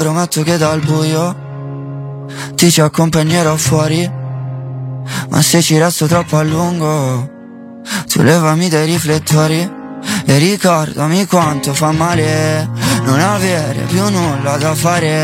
Prometto che dal buio ti ci accompagnerò fuori, ma se ci resto troppo a lungo tu levami dai riflettori e ricordami quanto fa male non avere più nulla da fare.